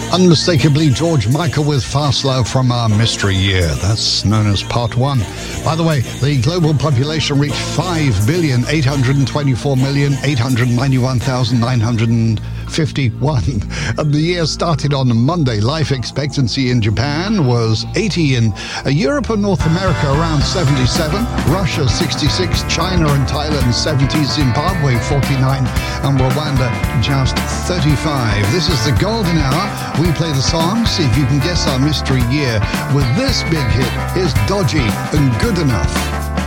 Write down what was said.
Unmistakably George Michael with Fast Love from our Mystery Year. That's known as Part 1. By the way, the global population reached 5,824,891,951. And the year started on Monday. Life expectancy in Japan was 80, in Europe and North America around 77, Russia 66, China and Thailand 70, Zimbabwe 49, and Rwanda just 35. This is the golden hour. We play the song, see if you can guess our mystery year with this big hit. Here's Dodgy and Good Enough.